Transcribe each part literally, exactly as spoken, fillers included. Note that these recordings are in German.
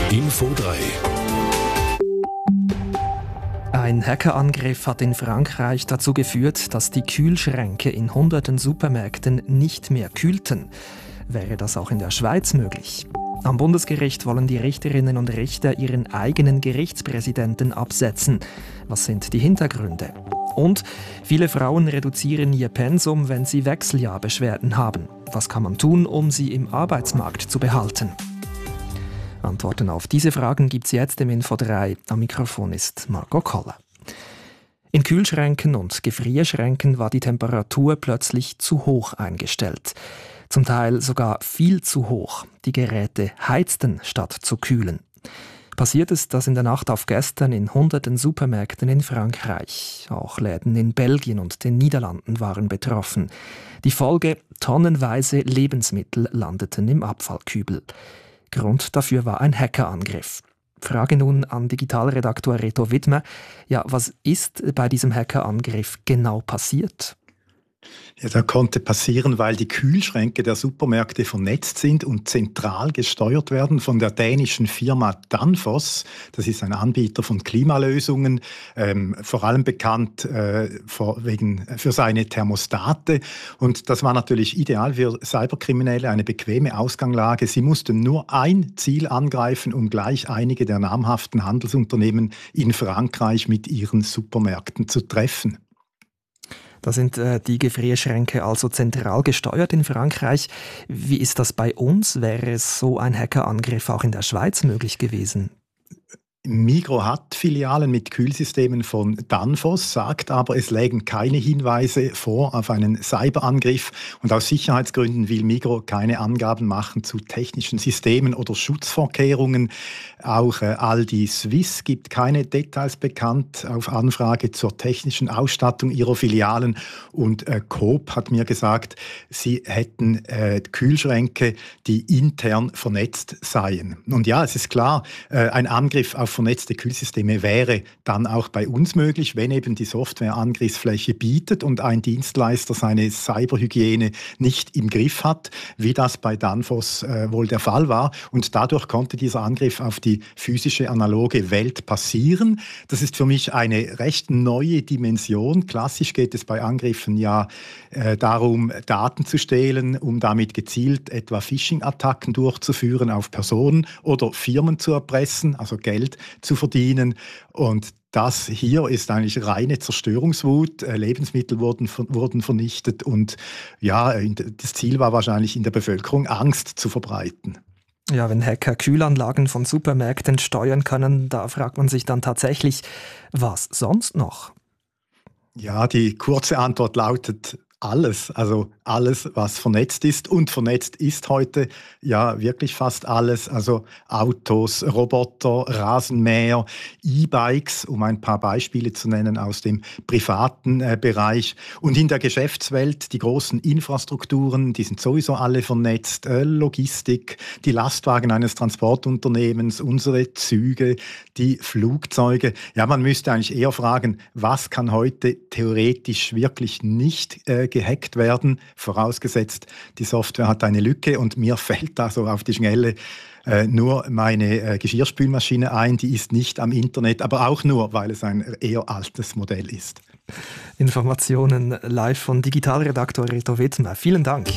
Info drei. Ein Hackerangriff hat in Frankreich dazu geführt, dass die Kühlschränke in hunderten Supermärkten nicht mehr kühlten. Wäre das auch in der Schweiz möglich? Am Bundesgericht wollen die Richterinnen und Richter ihren eigenen Gerichtspräsidenten absetzen. Was sind die Hintergründe? Und viele Frauen reduzieren ihr Pensum, wenn sie Wechseljahrbeschwerden haben. Was kann man tun, um sie im Arbeitsmarkt zu behalten? Antworten auf diese Fragen gibt es jetzt im Info drei. Am Mikrofon ist Marco Koller. In Kühlschränken und Gefrierschränken war die Temperatur plötzlich zu hoch eingestellt. Zum Teil sogar viel zu hoch. Die Geräte heizten, statt zu kühlen. Passiert ist das in der Nacht auf gestern in hunderten Supermärkten in Frankreich. Auch Läden in Belgien und den Niederlanden waren betroffen. Die Folge: tonnenweise Lebensmittel landeten im Abfallkübel. Grund dafür war ein Hackerangriff. Frage nun an Digitalredaktor Reto Widmer. Ja, was ist bei diesem Hackerangriff genau passiert? Ja, das konnte passieren, weil die Kühlschränke der Supermärkte vernetzt sind und zentral gesteuert werden von der dänischen Firma Danfoss. Das ist ein Anbieter von Klimalösungen, ähm, vor allem bekannt äh, vor, wegen, für seine Thermostate. Und das war natürlich ideal für Cyberkriminelle, eine bequeme Ausgangslage. Sie mussten nur ein Ziel angreifen, um gleich einige der namhaften Handelsunternehmen in Frankreich mit ihren Supermärkten zu treffen. Da sind äh, die Gefrierschränke also zentral gesteuert in Frankreich. Wie ist das bei uns? Wäre so ein Hackerangriff auch in der Schweiz möglich gewesen? Migros hat Filialen mit Kühlsystemen von Danfoss, sagt aber, es lägen keine Hinweise vor auf einen Cyberangriff. Und aus Sicherheitsgründen will Migros keine Angaben machen zu technischen Systemen oder Schutzvorkehrungen. Auch äh, Aldi Swiss gibt keine Details bekannt auf Anfrage zur technischen Ausstattung ihrer Filialen. Und äh, Coop hat mir gesagt, sie hätten äh, Kühlschränke, die intern vernetzt seien. Und ja, es ist klar, äh, ein Angriff auf vernetzte Kühlsysteme wäre dann auch bei uns möglich, wenn eben die Software Angriffsfläche bietet und ein Dienstleister seine Cyberhygiene nicht im Griff hat, wie das bei Danfoss äh, wohl der Fall war. Und dadurch konnte dieser Angriff auf die physische analoge Welt passieren. Das ist für mich eine recht neue Dimension. Klassisch geht es bei Angriffen ja äh, darum, Daten zu stehlen, um damit gezielt etwa Phishing-Attacken durchzuführen auf Personen oder Firmen zu erpressen, also Geld zu verdienen. Und das hier ist eigentlich reine Zerstörungswut. Lebensmittel wurden, wurden vernichtet und ja, das Ziel war wahrscheinlich in der Bevölkerung Angst zu verbreiten. Ja, wenn Hacker Kühlanlagen von Supermärkten steuern können, da fragt man sich dann tatsächlich, was sonst noch? Ja, die kurze Antwort lautet alles, also alles, was vernetzt ist. Und vernetzt ist heute ja wirklich fast alles. Also Autos, Roboter, Rasenmäher, E-Bikes, um ein paar Beispiele zu nennen aus dem privaten äh, Bereich. Und in der Geschäftswelt, die großen Infrastrukturen, die sind sowieso alle vernetzt. Äh, Logistik, die Lastwagen eines Transportunternehmens, unsere Züge, die Flugzeuge. Ja, man müsste eigentlich eher fragen, was kann heute theoretisch wirklich nicht äh, gehackt werden, vorausgesetzt, die Software hat eine Lücke. Und mir fällt da so auf die Schnelle äh, nur meine äh, Geschirrspülmaschine ein, die ist nicht am Internet, aber auch nur, weil es ein eher altes Modell ist. Informationen live von Digitalredaktor Reto Widmer. Vielen Dank.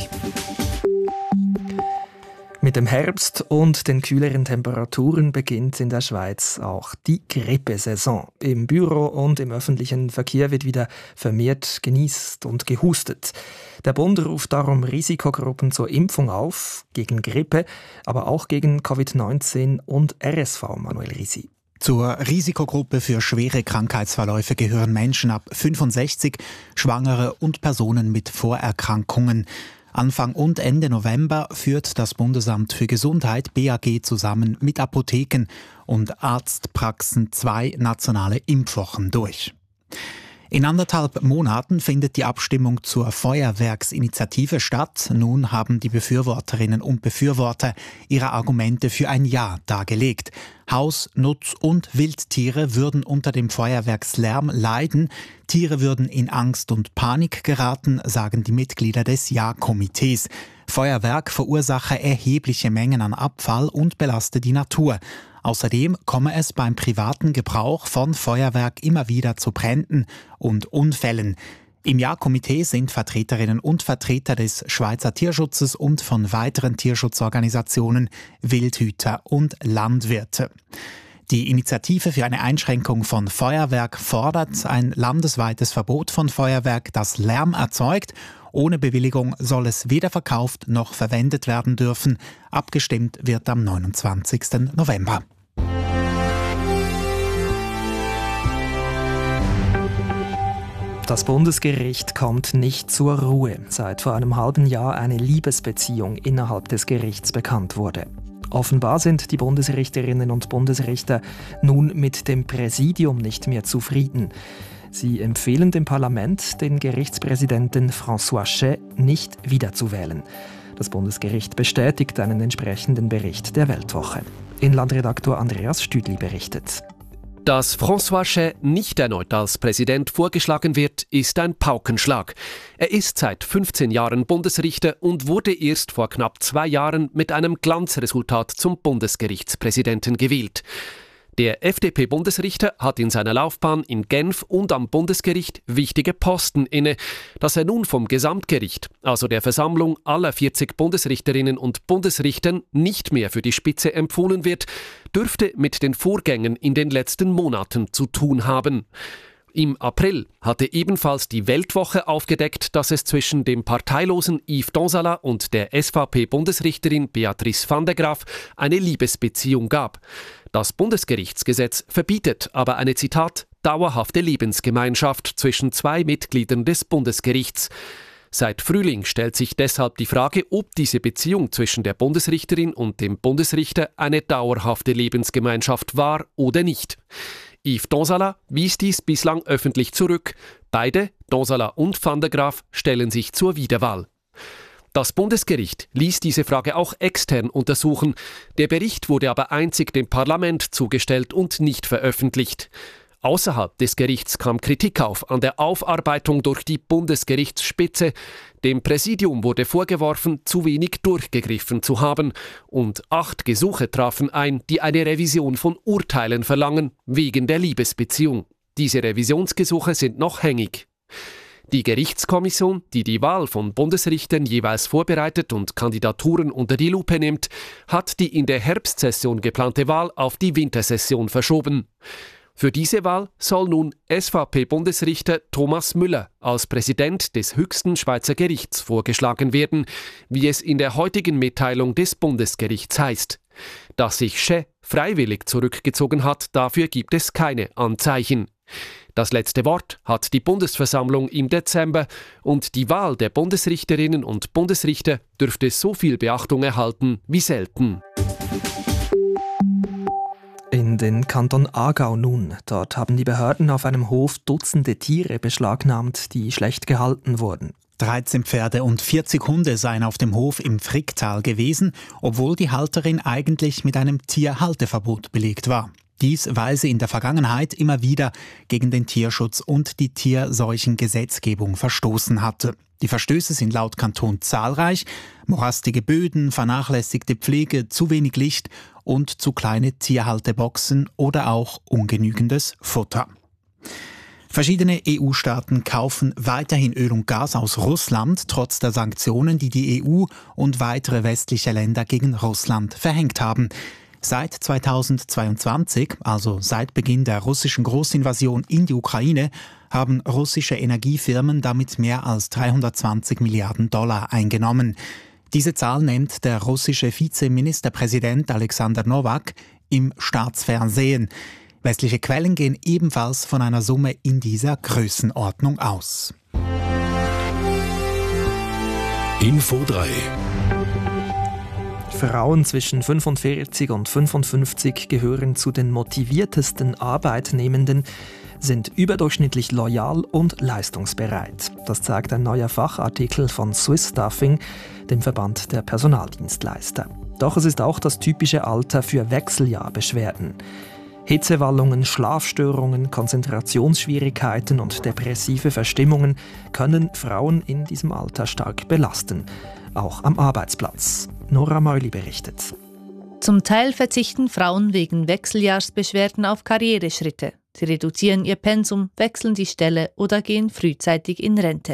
Mit dem Herbst und den kühleren Temperaturen beginnt in der Schweiz auch die Grippesaison. Im Büro und im öffentlichen Verkehr wird wieder vermehrt genießt und gehustet. Der Bund ruft darum Risikogruppen zur Impfung auf, gegen Grippe, aber auch gegen Covid neunzehn und R S V, Manuel Risi. Zur Risikogruppe für schwere Krankheitsverläufe gehören Menschen ab fünfundsechzig, Schwangere und Personen mit Vorerkrankungen. Anfang und Ende November führt das Bundesamt für Gesundheit B A G zusammen mit Apotheken und Arztpraxen zwei nationale Impfwochen durch. In anderthalb Monaten findet die Abstimmung zur Feuerwerksinitiative statt. Nun haben die Befürworterinnen und Befürworter ihre Argumente für ein Ja dargelegt. Haus-, Nutz- und Wildtiere würden unter dem Feuerwerkslärm leiden. Tiere würden in Angst und Panik geraten, sagen die Mitglieder des Ja-Komitees. Feuerwerk verursache erhebliche Mengen an Abfall und belaste die Natur. Außerdem komme es beim privaten Gebrauch von Feuerwerk immer wieder zu Bränden und Unfällen. Im Ja-Komitee sind Vertreterinnen und Vertreter des Schweizer Tierschutzes und von weiteren Tierschutzorganisationen, Wildhüter und Landwirte. Die Initiative für eine Einschränkung von Feuerwerk fordert ein landesweites Verbot von Feuerwerk, das Lärm erzeugt. Ohne Bewilligung soll es weder verkauft noch verwendet werden dürfen. Abgestimmt wird am neunundzwanzigsten November. Das Bundesgericht kommt nicht zur Ruhe, seit vor einem halben Jahr eine Liebesbeziehung innerhalb des Gerichts bekannt wurde. Offenbar sind die Bundesrichterinnen und Bundesrichter nun mit dem Präsidium nicht mehr zufrieden. Sie empfehlen dem Parlament, den Gerichtspräsidenten François Chay nicht wiederzuwählen. Das Bundesgericht bestätigt einen entsprechenden Bericht der Weltwoche. Inlandredaktor Andreas Stüdli berichtet. Dass François Chay nicht erneut als Präsident vorgeschlagen wird, ist ein Paukenschlag. Er ist seit fünfzehn Jahren Bundesrichter und wurde erst vor knapp zwei Jahren mit einem Glanzresultat zum Bundesgerichtspräsidenten gewählt. Der F D P-Bundesrichter hat in seiner Laufbahn in Genf und am Bundesgericht wichtige Posten inne. Dass er nun vom Gesamtgericht, also der Versammlung aller vierzig Bundesrichterinnen und Bundesrichtern, nicht mehr für die Spitze empfohlen wird, dürfte mit den Vorgängen in den letzten Monaten zu tun haben. Im April hatte ebenfalls die Weltwoche aufgedeckt, dass es zwischen dem parteilosen Yves Donsala und der S V P-Bundesrichterin Beatrice van der Graaf eine Liebesbeziehung gab. Das Bundesgerichtsgesetz verbietet aber eine, Zitat, dauerhafte Lebensgemeinschaft zwischen zwei Mitgliedern des Bundesgerichts. Seit Frühling stellt sich deshalb die Frage, ob diese Beziehung zwischen der Bundesrichterin und dem Bundesrichter eine dauerhafte Lebensgemeinschaft war oder nicht. Yves Donsala wies dies bislang öffentlich zurück. Beide, Donsala und van der Graaf, stellen sich zur Wiederwahl. Das Bundesgericht ließ diese Frage auch extern untersuchen. Der Bericht wurde aber einzig dem Parlament zugestellt und nicht veröffentlicht. Außerhalb des Gerichts kam Kritik auf an der Aufarbeitung durch die Bundesgerichtsspitze. Dem Präsidium wurde vorgeworfen, zu wenig durchgegriffen zu haben. Und acht Gesuche trafen ein, die eine Revision von Urteilen verlangen, wegen der Liebesbeziehung. Diese Revisionsgesuche sind noch hängig. Die Gerichtskommission, die die Wahl von Bundesrichtern jeweils vorbereitet und Kandidaturen unter die Lupe nimmt, hat die in der Herbstsession geplante Wahl auf die Wintersession verschoben. Für diese Wahl soll nun S V P-Bundesrichter Thomas Müller als Präsident des höchsten Schweizer Gerichts vorgeschlagen werden, wie es in der heutigen Mitteilung des Bundesgerichts heißt. Dass sich Chay freiwillig zurückgezogen hat, dafür gibt es keine Anzeichen. Das letzte Wort hat die Bundesversammlung im Dezember und die Wahl der Bundesrichterinnen und Bundesrichter dürfte so viel Beachtung erhalten wie selten. In den Kanton Aargau nun. Dort haben die Behörden auf einem Hof Dutzende Tiere beschlagnahmt, die schlecht gehalten wurden. dreizehn Pferde und vierzig Hunde seien auf dem Hof im Fricktal gewesen, obwohl die Halterin eigentlich mit einem Tierhalteverbot belegt war. Dies, weil sie in der Vergangenheit immer wieder gegen den Tierschutz und die Tierseuchengesetzgebung verstoßen hatte. Die Verstöße sind laut Kanton zahlreich: morastige Böden, vernachlässigte Pflege, zu wenig Licht und zu kleine Tierhalteboxen oder auch ungenügendes Futter. Verschiedene E U-Staaten kaufen weiterhin Öl und Gas aus Russland, trotz der Sanktionen, die die E U und weitere westliche Länder gegen Russland verhängt haben. Seit zweitausendzweiundzwanzig, also seit Beginn der russischen Großinvasion in die Ukraine, haben russische Energiefirmen damit mehr als dreihundertzwanzig Milliarden Dollar eingenommen. Diese Zahl nennt der russische Vizeministerpräsident Alexander Nowak im Staatsfernsehen. Westliche Quellen gehen ebenfalls von einer Summe in dieser Größenordnung aus. Info drei. Frauen zwischen fünfundvierzig und fünfundfünfzig gehören zu den motiviertesten Arbeitnehmenden, sind überdurchschnittlich loyal und leistungsbereit. Das zeigt ein neuer Fachartikel von Swiss Staffing, dem Verband der Personaldienstleister. Doch es ist auch das typische Alter für Wechseljahrbeschwerden. Hitzewallungen, Schlafstörungen, Konzentrationsschwierigkeiten und depressive Verstimmungen können Frauen in diesem Alter stark belasten, auch am Arbeitsplatz. Nora Meuli berichtet. Zum Teil verzichten Frauen wegen Wechseljahrsbeschwerden auf Karriereschritte. Sie reduzieren ihr Pensum, wechseln die Stelle oder gehen frühzeitig in Rente.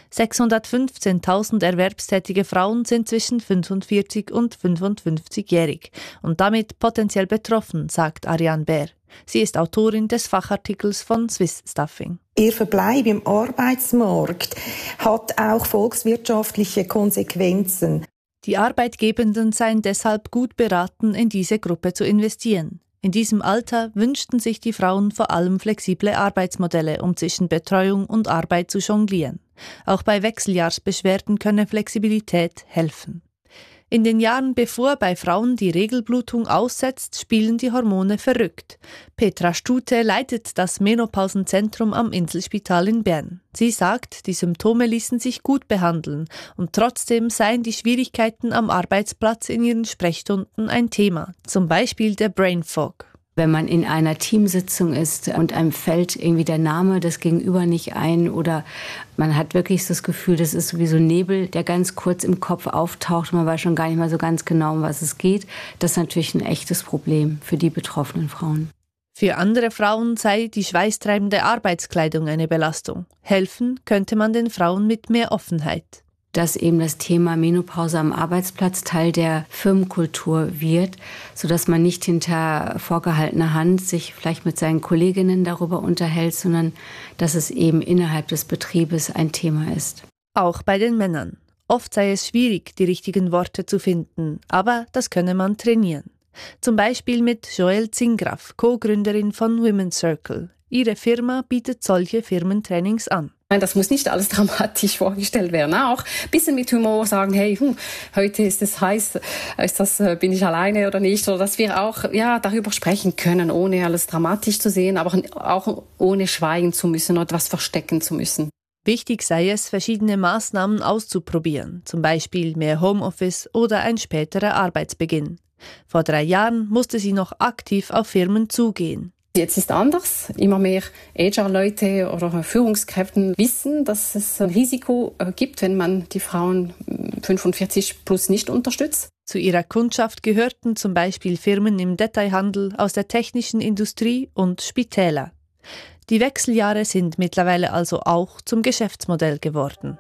sechshundertfünfzehntausend erwerbstätige Frauen sind zwischen fünfundvierzig und fünfundfünfzigjährig und damit potenziell betroffen, sagt Ariane Bär. Sie ist Autorin des Fachartikels von Swiss Staffing. Ihr Verbleib im Arbeitsmarkt hat auch volkswirtschaftliche Konsequenzen. Die Arbeitgebenden seien deshalb gut beraten, in diese Gruppe zu investieren. In diesem Alter wünschten sich die Frauen vor allem flexible Arbeitsmodelle, um zwischen Betreuung und Arbeit zu jonglieren. Auch bei Wechseljahrsbeschwerden könne Flexibilität helfen. In den Jahren, bevor bei Frauen die Regelblutung aussetzt, spielen die Hormone verrückt. Petra Stute leitet das Menopausenzentrum am Inselspital in Bern. Sie sagt, die Symptome ließen sich gut behandeln und trotzdem seien die Schwierigkeiten am Arbeitsplatz in ihren Sprechstunden ein Thema. Zum Beispiel der Brain Fog. Wenn man in einer Teamsitzung ist und einem fällt irgendwie der Name des Gegenüber nicht ein oder man hat wirklich das Gefühl, das ist wie so ein Nebel, der ganz kurz im Kopf auftaucht und man weiß schon gar nicht mal so ganz genau, um was es geht, das ist natürlich ein echtes Problem für die betroffenen Frauen. Für andere Frauen sei die schweißtreibende Arbeitskleidung eine Belastung. Helfen könnte man den Frauen mit mehr Offenheit. Dass eben das Thema Menopause am Arbeitsplatz Teil der Firmenkultur wird, sodass man nicht hinter vorgehaltener Hand sich vielleicht mit seinen Kolleginnen darüber unterhält, sondern dass es eben innerhalb des Betriebes ein Thema ist. Auch bei den Männern. Oft sei es schwierig, die richtigen Worte zu finden, aber das könne man trainieren. Zum Beispiel mit Joelle Zingraf, Co-Gründerin von Women's Circle. Ihre Firma bietet solche Firmentrainings an. Das muss nicht alles dramatisch vorgestellt werden. Auch ein bisschen mit Humor sagen, hey, hm, heute ist es heiß, ist das, bin ich alleine oder nicht? Oder dass wir auch ja, darüber sprechen können, ohne alles dramatisch zu sehen, aber auch ohne schweigen zu müssen oder etwas verstecken zu müssen. Wichtig sei es, verschiedene Maßnahmen auszuprobieren, zum Beispiel mehr Homeoffice oder ein späterer Arbeitsbeginn. Vor drei Jahren musste sie noch aktiv auf Firmen zugehen. Jetzt ist anders. Immer mehr H R-Leute oder Führungskräfte wissen, dass es ein Risiko gibt, wenn man die Frauen fünfundvierzig plus nicht unterstützt. Zu ihrer Kundschaft gehörten zum Beispiel Firmen im Detailhandel, aus der technischen Industrie und Spitäler. Die Wechseljahre sind mittlerweile also auch zum Geschäftsmodell geworden.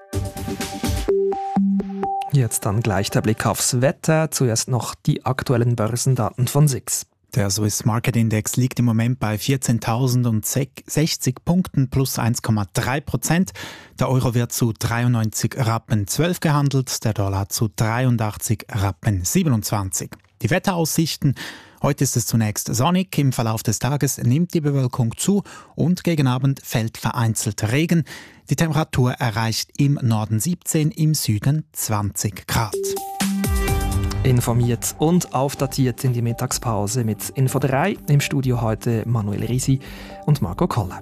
Jetzt dann gleich der Blick aufs Wetter. Zuerst noch die aktuellen Börsendaten von S I X. Der Swiss Market Index liegt im Moment bei vierzehntausendsechzig Punkten plus eins Komma drei Prozent. Der Euro wird zu dreiundneunzig Rappen zwölf gehandelt, der Dollar zu dreiundachtzig Rappen siebenundzwanzig. Die Wetteraussichten: Heute ist es zunächst sonnig, im Verlauf des Tages nimmt die Bewölkung zu und gegen Abend fällt vereinzelt Regen. Die Temperatur erreicht im Norden siebzehn, im Süden zwanzig Grad. Informiert und aufdatiert in die Mittagspause mit Info drei. Im Studio heute Manuel Risi und Marco Koller.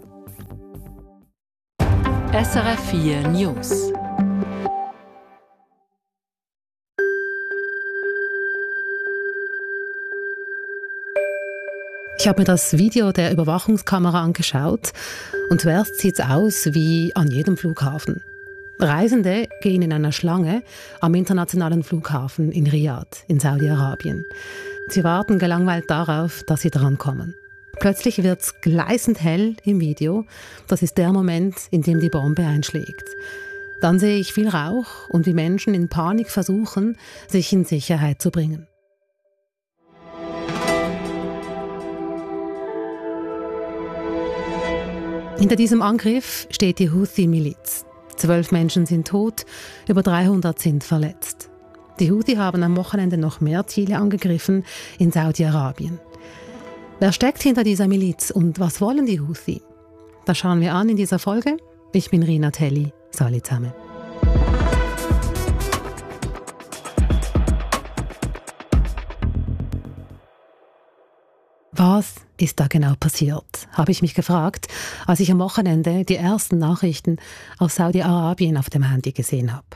S R F vier News. Ich habe mir das Video der Überwachungskamera angeschaut und zuerst sieht es aus wie an jedem Flughafen. Reisende gehen in einer Schlange am internationalen Flughafen in Riyadh in Saudi-Arabien. Sie warten gelangweilt darauf, dass sie drankommen. Plötzlich wird es gleißend hell im Video. Das ist der Moment, in dem die Bombe einschlägt. Dann sehe ich viel Rauch und wie Menschen in Panik versuchen, sich in Sicherheit zu bringen. Hinter diesem Angriff steht die Houthi-Miliz. Zwölf Menschen sind tot, über dreihundert sind verletzt. Die Houthi haben am Wochenende noch mehr Ziele angegriffen in Saudi-Arabien. Wer steckt hinter dieser Miliz und was wollen die Houthi? Das schauen wir an in dieser Folge. Ich bin Rina Telli. Salut zusammen. Was ist da genau passiert, habe ich mich gefragt, als ich am Wochenende die ersten Nachrichten aus Saudi-Arabien auf dem Handy gesehen habe.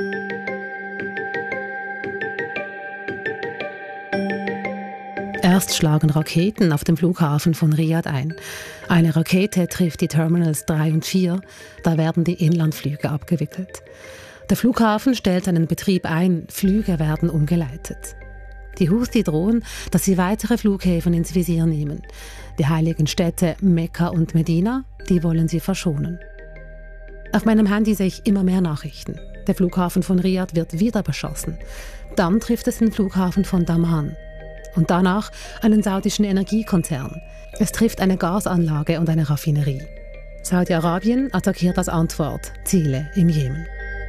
Erst schlagen Raketen auf dem Flughafen von Riyadh ein. Eine Rakete trifft die Terminals drei und vier, da werden die Inlandflüge abgewickelt. Der Flughafen stellt seinen Betrieb ein, Flüge werden umgeleitet. Die Houthi drohen, dass sie weitere Flughäfen ins Visier nehmen. Die heiligen Städte Mekka und Medina, die wollen sie verschonen. Auf meinem Handy sehe ich immer mehr Nachrichten. Der Flughafen von Riad wird wieder beschossen. Dann trifft es den Flughafen von Daman. Und danach einen saudischen Energiekonzern. Es trifft eine Gasanlage und eine Raffinerie. Saudi-Arabien attackiert als Antwort Ziele im Jemen.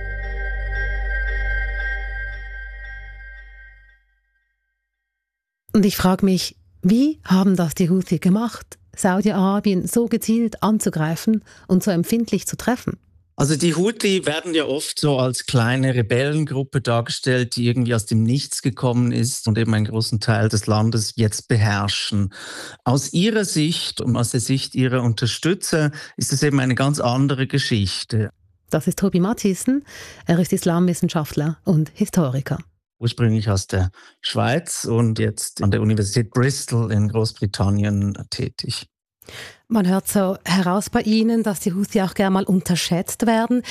Und ich frage mich, wie haben das die Houthi gemacht, Saudi-Arabien so gezielt anzugreifen und so empfindlich zu treffen? Also die Houthi werden ja oft so als kleine Rebellengruppe dargestellt, die irgendwie aus dem Nichts gekommen ist und eben einen großen Teil des Landes jetzt beherrschen. Aus ihrer Sicht und aus der Sicht ihrer Unterstützer ist es eben eine ganz andere Geschichte. Das ist Toby Mathiesen. Er ist Islamwissenschaftler und Historiker. Ursprünglich aus der Schweiz und jetzt an der Universität Bristol in Großbritannien tätig. Man hört so heraus bei Ihnen, dass die Houthi auch gerne mal unterschätzt werden.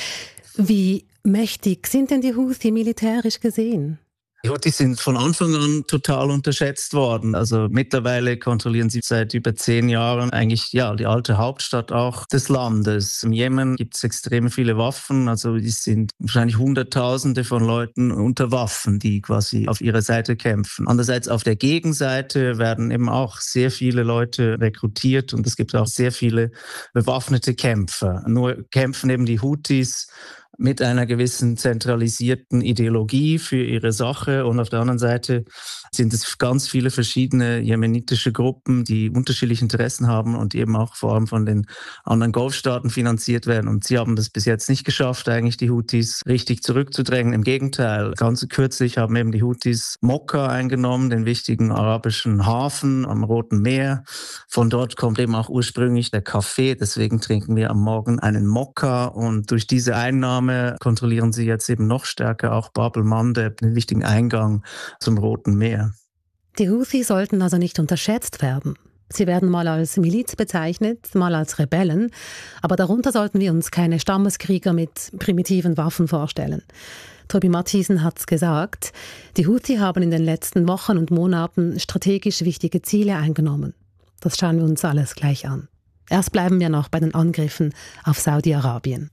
Wie mächtig sind denn die Houthi militärisch gesehen? Die Houthi sind von Anfang an total unterschätzt worden. Also mittlerweile kontrollieren sie seit über zehn Jahren eigentlich ja die alte Hauptstadt auch des Landes. Im Jemen gibt es extrem viele Waffen. Also es sind wahrscheinlich Hunderttausende von Leuten unter Waffen, die quasi auf ihrer Seite kämpfen. Andererseits auf der Gegenseite werden eben auch sehr viele Leute rekrutiert und es gibt auch sehr viele bewaffnete Kämpfer. Nur kämpfen eben die Houthis mit einer gewissen zentralisierten Ideologie für ihre Sache. Und auf der anderen Seite sind es ganz viele verschiedene jemenitische Gruppen, die unterschiedliche Interessen haben und eben auch vor allem von den anderen Golfstaaten finanziert werden. Und sie haben das bis jetzt nicht geschafft, eigentlich die Houthis richtig zurückzudrängen. Im Gegenteil, ganz kürzlich haben eben die Houthis Mokka eingenommen, den wichtigen arabischen Hafen am Roten Meer. Von dort kommt eben auch ursprünglich der Kaffee. Deswegen trinken wir am Morgen einen Mokka. Und durch diese Einnahme kontrollieren sie jetzt eben noch stärker auch Bab el-Mandeb, den wichtigen Eingang zum Roten Meer. Die Houthi sollten also nicht unterschätzt werden. Sie werden mal als Miliz bezeichnet, mal als Rebellen, aber darunter sollten wir uns keine Stammeskrieger mit primitiven Waffen vorstellen. Toby Mathiesen hat es gesagt, die Houthi haben in den letzten Wochen und Monaten strategisch wichtige Ziele eingenommen. Das schauen wir uns alles gleich an. Erst bleiben wir noch bei den Angriffen auf Saudi-Arabien.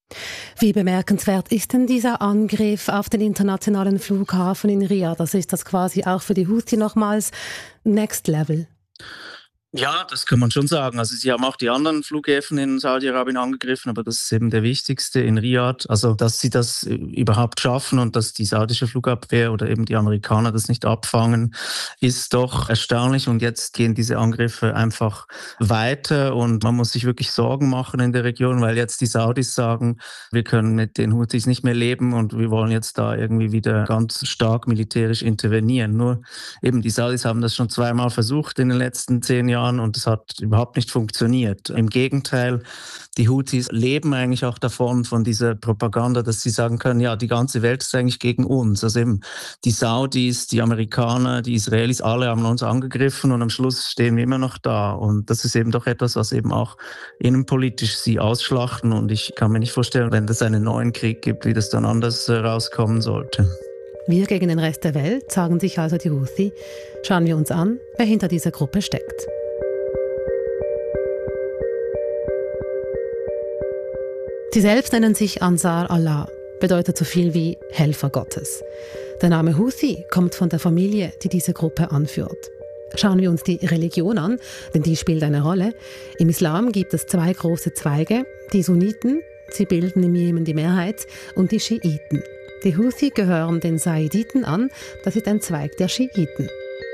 Wie bemerkenswert ist denn dieser Angriff auf den internationalen Flughafen in Riad? Das ist das quasi auch für die Houthi nochmals Next Level. Ja, das kann man schon sagen. Also sie haben auch die anderen Flughäfen in Saudi-Arabien angegriffen, aber das ist eben der wichtigste in Riad. Also dass sie das überhaupt schaffen und dass die saudische Flugabwehr oder eben die Amerikaner das nicht abfangen, ist doch erstaunlich. Und jetzt gehen diese Angriffe einfach weiter und man muss sich wirklich Sorgen machen in der Region, weil jetzt die Saudis sagen, wir können mit den Houthis nicht mehr leben und wir wollen jetzt da irgendwie wieder ganz stark militärisch intervenieren. Nur eben die Saudis haben das schon zweimal versucht in den letzten zehn Jahren. Und es hat überhaupt nicht funktioniert. Im Gegenteil, die Houthis leben eigentlich auch davon, von dieser Propaganda, dass sie sagen können, ja, die ganze Welt ist eigentlich gegen uns. Also eben die Saudis, die Amerikaner, die Israelis, alle haben uns angegriffen und am Schluss stehen wir immer noch da. Und das ist eben doch etwas, was eben auch innenpolitisch sie ausschlachten. Und ich kann mir nicht vorstellen, wenn es einen neuen Krieg gibt, wie das dann anders rauskommen sollte. Wir gegen den Rest der Welt, sagen sich also die Houthi. Schauen wir uns an, wer hinter dieser Gruppe steckt. Sie selbst nennen sich Ansar Allah, bedeutet so viel wie Helfer Gottes. Der Name Houthi kommt von der Familie, die diese Gruppe anführt. Schauen wir uns die Religion an, denn die spielt eine Rolle. Im Islam gibt es zwei große Zweige, die Sunniten, sie bilden im Jemen die Mehrheit, und die Schiiten. Die Houthi gehören den Saiditen an, das ist ein Zweig der Schiiten.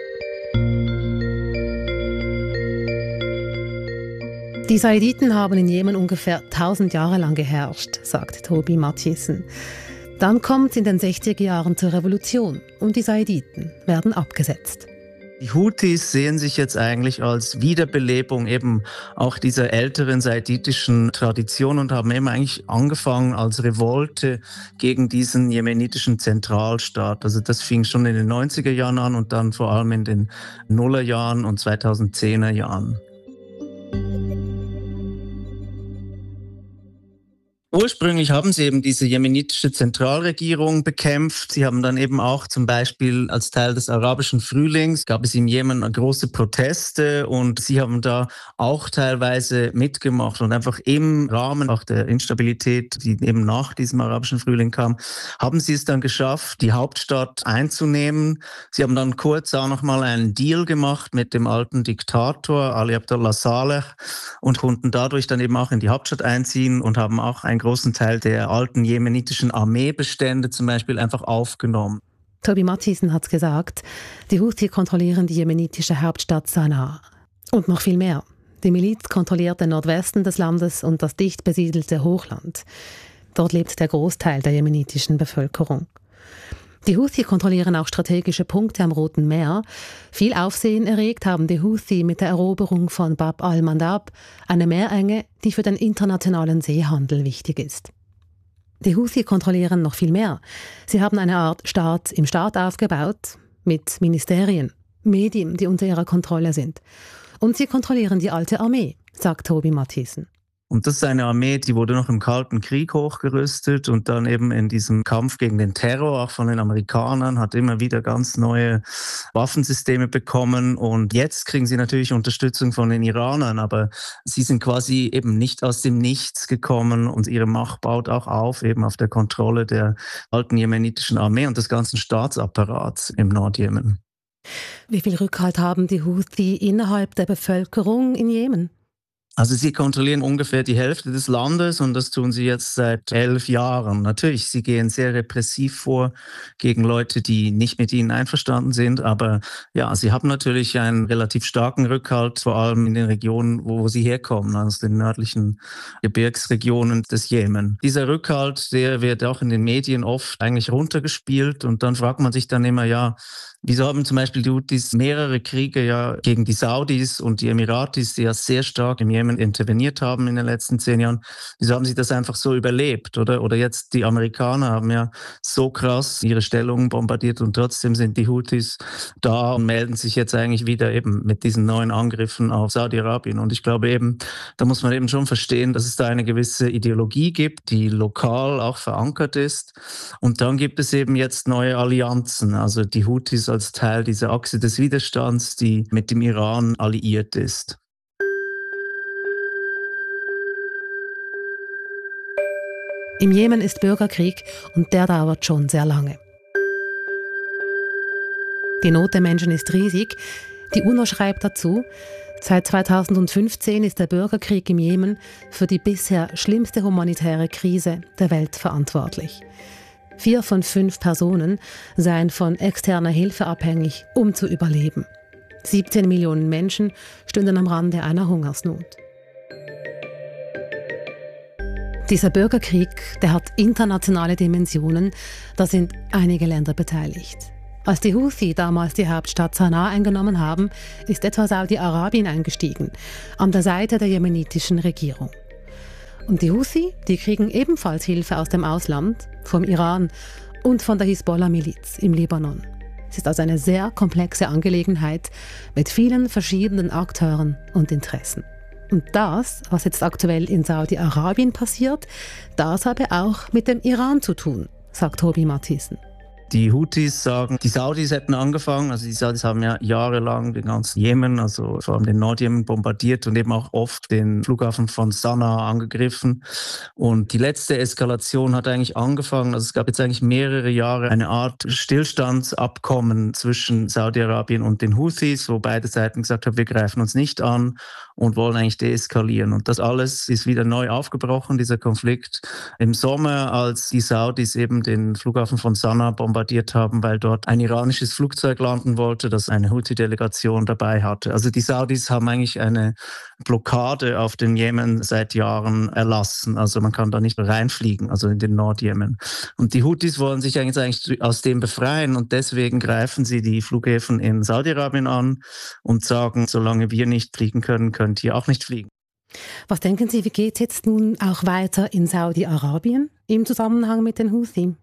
Die Saiditen haben in Jemen ungefähr tausend Jahre lang geherrscht, sagt Toby Mathiesen. Dann kommt es in den sechziger Jahren zur Revolution und die Saiditen werden abgesetzt. Die Houthis sehen sich jetzt eigentlich als Wiederbelebung eben auch dieser älteren saiditischen Tradition und haben eben eigentlich angefangen als Revolte gegen diesen jemenitischen Zentralstaat. Also das fing schon in den neunziger Jahren an und dann vor allem in den Nullerjahren und zweitausendzehner Jahren. Ursprünglich haben sie eben diese jemenitische Zentralregierung bekämpft. Sie haben dann eben auch zum Beispiel als Teil des arabischen Frühlings, gab es im Jemen große Proteste und sie haben da auch teilweise mitgemacht und einfach im Rahmen auch der Instabilität, die eben nach diesem arabischen Frühling kam, haben sie es dann geschafft, die Hauptstadt einzunehmen. Sie haben dann kurz auch noch mal einen Deal gemacht mit dem alten Diktator Ali Abdullah Saleh und konnten dadurch dann eben auch in die Hauptstadt einziehen und haben auch ein großen Teil der alten jemenitischen Armeebestände zum Beispiel einfach aufgenommen. Toby Matthiesen hat es gesagt, die Houthi kontrollieren die jemenitische Hauptstadt Sanaa. Und noch viel mehr. Die Miliz kontrolliert den Nordwesten des Landes und das dicht besiedelte Hochland. Dort lebt der Großteil der jemenitischen Bevölkerung. Die Houthi kontrollieren auch strategische Punkte am Roten Meer. Viel Aufsehen erregt haben die Houthi mit der Eroberung von Bab al-Mandab, eine Meerenge, die für den internationalen Seehandel wichtig ist. Die Houthi kontrollieren noch viel mehr. Sie haben eine Art Staat im Staat aufgebaut, mit Ministerien, Medien, die unter ihrer Kontrolle sind. Und sie kontrollieren die alte Armee, sagt Toby Matthiesen. Und das ist eine Armee, die wurde noch im Kalten Krieg hochgerüstet und dann eben in diesem Kampf gegen den Terror, auch von den Amerikanern, hat immer wieder ganz neue Waffensysteme bekommen. Und jetzt kriegen sie natürlich Unterstützung von den Iranern, aber sie sind quasi eben nicht aus dem Nichts gekommen und ihre Macht baut auch auf, eben auf der Kontrolle der alten jemenitischen Armee und des ganzen Staatsapparats im Nordjemen. Wie viel Rückhalt haben die Houthi innerhalb der Bevölkerung in Jemen? Also sie kontrollieren ungefähr die Hälfte des Landes und das tun sie jetzt seit elf Jahren. Natürlich, sie gehen sehr repressiv vor gegen Leute, die nicht mit ihnen einverstanden sind. Aber ja, sie haben natürlich einen relativ starken Rückhalt, vor allem in den Regionen, wo sie herkommen, aus den nördlichen Gebirgsregionen des Jemen. Dieser Rückhalt, der wird auch in den Medien oft eigentlich runtergespielt und dann fragt man sich dann immer, ja, wieso haben zum Beispiel die Houthis mehrere Kriege ja gegen die Saudis und die Emiratis, die ja sehr stark im Jemen interveniert haben in den letzten zehn Jahren, wieso haben sie das einfach so überlebt, oder? Oder jetzt die Amerikaner haben ja so krass ihre Stellungen bombardiert und trotzdem sind die Houthis da und melden sich jetzt eigentlich wieder eben mit diesen neuen Angriffen auf Saudi-Arabien. Und ich glaube eben, da muss man eben schon verstehen, dass es da eine gewisse Ideologie gibt, die lokal auch verankert ist. Und dann gibt es eben jetzt neue Allianzen, also die Houthis als Teil dieser Achse des Widerstands, die mit dem Iran alliiert ist. Im Jemen ist Bürgerkrieg und der dauert schon sehr lange. Die Not der Menschen ist riesig. Die UNO schreibt dazu, seit zweitausendfünfzehn ist der Bürgerkrieg im Jemen für die bisher schlimmste humanitäre Krise der Welt verantwortlich. Vier von fünf Personen seien von externer Hilfe abhängig, um zu überleben. siebzehn Millionen Menschen stünden am Rande einer Hungersnot. Dieser Bürgerkrieg, der hat internationale Dimensionen, da sind einige Länder beteiligt. Als die Houthi damals die Hauptstadt Sanaa eingenommen haben, ist etwa Saudi-Arabien eingestiegen, an der Seite der jemenitischen Regierung. Und die Houthi, die kriegen ebenfalls Hilfe aus dem Ausland, vom Iran und von der Hisbollah-Miliz im Libanon. Es ist also eine sehr komplexe Angelegenheit mit vielen verschiedenen Akteuren und Interessen. Und das, was jetzt aktuell in Saudi-Arabien passiert, das habe auch mit dem Iran zu tun, sagt Toby Matthiesen. Die Houthis sagen, die Saudis hätten angefangen, also die Saudis haben ja jahrelang den ganzen Jemen, also vor allem den Nordjemen bombardiert und eben auch oft den Flughafen von Sanaa angegriffen. Und die letzte Eskalation hat eigentlich angefangen, also es gab jetzt eigentlich mehrere Jahre eine Art Stillstandsabkommen zwischen Saudi-Arabien und den Houthis, wo beide Seiten gesagt haben, wir greifen uns nicht an und wollen eigentlich deeskalieren. Und das alles ist wieder neu aufgebrochen, dieser Konflikt im Sommer, als die Saudis eben den Flughafen von Sanaa bombardiert haben, weil dort ein iranisches Flugzeug landen wollte, das eine Houthi-Delegation dabei hatte. Also die Saudis haben eigentlich eine Blockade auf den Jemen seit Jahren erlassen. Also man kann da nicht reinfliegen, also in den Nordjemen. Und die Houthis wollen sich eigentlich aus dem befreien und deswegen greifen sie die Flughäfen in Saudi-Arabien an und sagen, solange wir nicht fliegen können, könnt ihr auch nicht fliegen. Was denken Sie, wie geht es jetzt nun auch weiter in Saudi-Arabien im Zusammenhang mit den Houthi?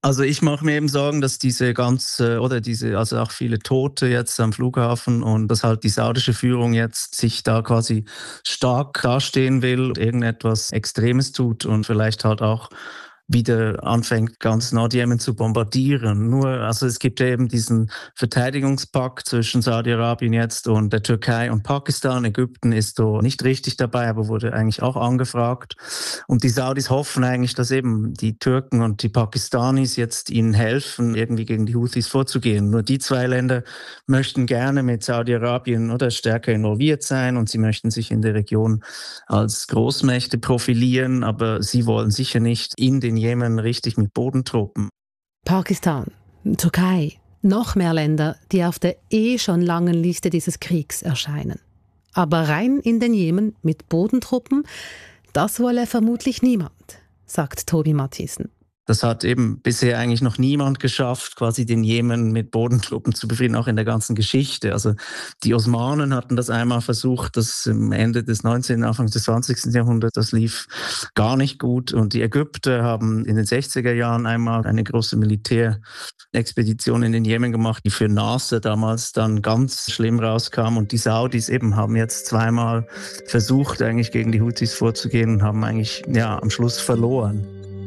Also ich mache mir eben Sorgen, dass diese ganze oder diese, also auch viele Tote jetzt am Flughafen und dass halt die saudische Führung jetzt sich da quasi stark dastehen will, irgendetwas Extremes tut und vielleicht halt auch wieder anfängt, ganz Nordjemen zu bombardieren. Nur, also es gibt ja eben diesen Verteidigungspakt zwischen Saudi-Arabien jetzt und der Türkei und Pakistan. Ägypten ist so nicht richtig dabei, aber wurde eigentlich auch angefragt. Und die Saudis hoffen eigentlich, dass eben die Türken und die Pakistanis jetzt ihnen helfen, irgendwie gegen die Houthis vorzugehen. Nur die zwei Länder möchten gerne mit Saudi-Arabien oder stärker involviert sein und sie möchten sich in der Region als Großmächte profilieren, aber sie wollen sicher nicht in den Jemen richtig mit Bodentruppen. Pakistan, Türkei, noch mehr Länder, die auf der eh schon langen Liste dieses Kriegs erscheinen. Aber rein in den Jemen mit Bodentruppen, das wolle vermutlich niemand, sagt Tobi Matthiesen. Das hat eben bisher eigentlich noch niemand geschafft, quasi den Jemen mit Bodentruppen zu befrieden, auch in der ganzen Geschichte. Also die Osmanen hatten das einmal versucht, das am Ende des neunzehnten, Anfang des zwanzigsten Jahrhunderts, das lief gar nicht gut. Und die Ägypter haben in den sechziger Jahren einmal eine große Militärexpedition in den Jemen gemacht, die für Nasser damals dann ganz schlimm rauskam. Und die Saudis eben haben jetzt zweimal versucht, eigentlich gegen die Houthis vorzugehen und haben eigentlich ja am Schluss verloren.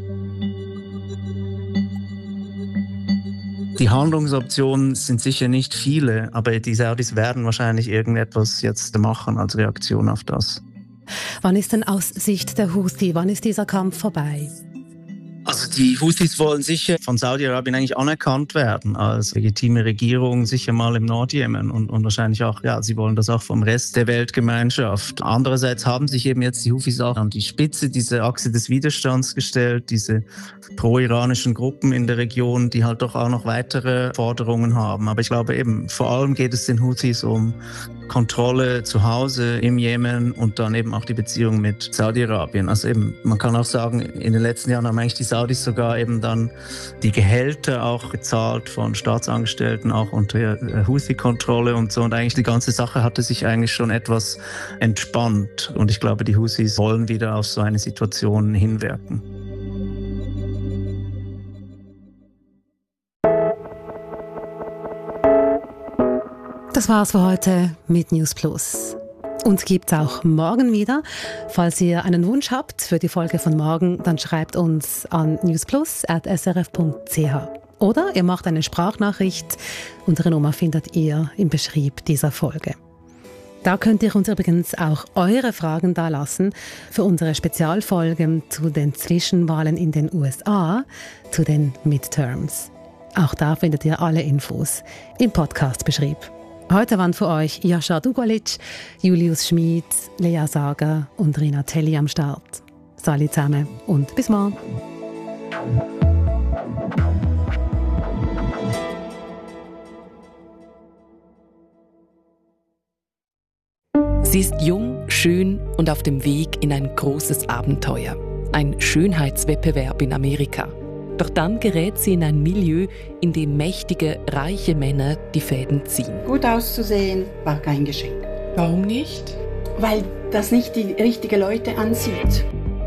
Die Handlungsoptionen sind sicher nicht viele, aber die Saudis werden wahrscheinlich irgendetwas jetzt machen als Reaktion auf das. Wann ist denn aus Sicht der Houthi, wann ist dieser Kampf vorbei? Also die Houthis wollen sicher von Saudi-Arabien eigentlich anerkannt werden als legitime Regierung, sicher mal im Nordjemen und, und wahrscheinlich auch, ja, sie wollen das auch vom Rest der Weltgemeinschaft. Andererseits haben sich eben jetzt die Houthis auch an die Spitze dieser Achse des Widerstands gestellt, diese pro-iranischen Gruppen in der Region, die halt doch auch noch weitere Forderungen haben. Aber ich glaube eben, vor allem geht es den Houthis um Kontrolle zu Hause im Jemen und dann eben auch die Beziehung mit Saudi-Arabien. Also eben, man kann auch sagen, in den letzten Jahren haben eigentlich die Saudis sogar eben dann die Gehälter auch gezahlt von Staatsangestellten, auch unter Houthi-Kontrolle und so. Und eigentlich die ganze Sache hatte sich eigentlich schon etwas entspannt. Und ich glaube, die Houthis wollen wieder auf so eine Situation hinwirken. Das war's für heute mit News Plus. Uns gibt's auch morgen wieder. Falls ihr einen Wunsch habt für die Folge von morgen, dann schreibt uns an newsplus at s r f punkt c h. Oder ihr macht eine Sprachnachricht. Unsere Nummer findet ihr im Beschrieb dieser Folge. Da könnt ihr uns übrigens auch eure Fragen dalassen für unsere Spezialfolgen zu den Zwischenwahlen in den U S A, zu den Midterms. Auch da findet ihr alle Infos im Podcast-Beschrieb. Heute waren für euch Jascha Dugolic, Julius Schmid, Lea Sager und Rina Telli am Start. Salut zusammen und bis morgen. Sie ist jung, schön und auf dem Weg in ein großes Abenteuer. Ein Schönheitswettbewerb in Amerika. Doch dann gerät sie in ein Milieu, in dem mächtige, reiche Männer die Fäden ziehen. Gut auszusehen war kein Geschenk. Warum nicht? Weil das nicht die richtigen Leute anzieht.